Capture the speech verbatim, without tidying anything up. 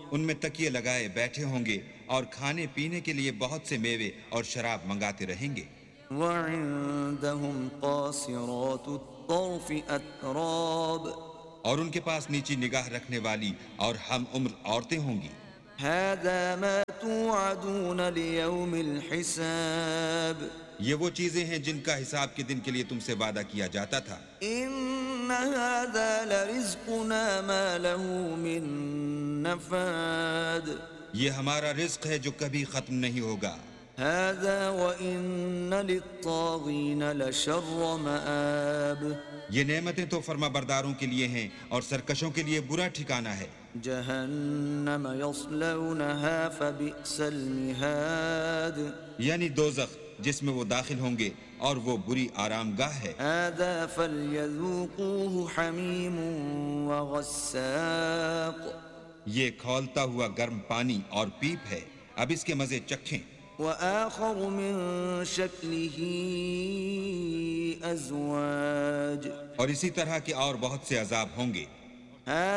ان میں تکیے لگائے بیٹھے ہوں گے اور کھانے پینے کے لیے بہت سے میوے اور شراب منگاتے رہیں گے. وعندهم قاصرات الطرف أتراب اور ان کے پاس نیچی نگاہ رکھنے والی اور ہم عمر عورتیں ہوں گی. هذا ما توعدون ليوم الحساب یہ وہ چیزیں ہیں جن کا حساب کے دن کے لیے تم سے وعدہ کیا جاتا تھا. إن هذا لرزقنا ما له من نفاد یہ ہمارا رزق ہے جو کبھی ختم نہیں ہوگا. هذا وإن للطاغين لشر مآب یہ نعمتیں تو فرما برداروں کے لیے ہیں اور سرکشوں کے لیے برا ٹھکانہ ہے. جہنم یصلونها فبئس المہاد یعنی دوزخ جس میں وہ داخل ہوں گے اور وہ بری آرام گاہ ہے. هذا فليذوقوه حمیم وغساق یہ کھولتا ہوا گرم پانی اور پیپ ہے، اب اس کے مزے چکھیں. وآخر من شکلہ ازواج اور اسی طرح کے اور بہت سے عذاب ہوں گے.